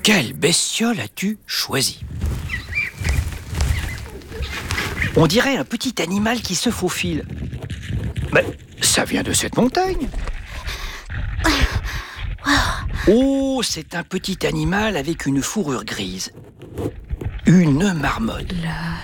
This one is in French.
Quelle bestiole as-tu choisi? On dirait un petit animal qui se faufile. Mais ça vient de cette montagne. Oh, c'est un petit animal avec une fourrure grise. Une marmotte.